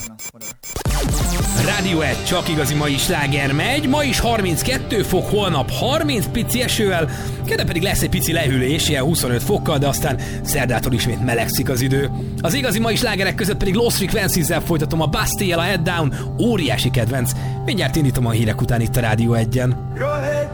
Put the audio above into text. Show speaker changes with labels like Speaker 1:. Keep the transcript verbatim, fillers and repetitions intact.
Speaker 1: Rádió egy, csak igazi mai sláger megy, ma is harminckettő fok, holnap harminc pici esővel, kedden pedig lesz egy pici lehűlés, ilyen huszonöt fokkal, de aztán szerdától ismét melegszik az idő. Az igazi mai slágerek között pedig Lost Frequencies-zel folytatom a Bastille-el a Head Down, óriási kedvenc. Mindjárt indítom a hírek után itt a Rádió egyen.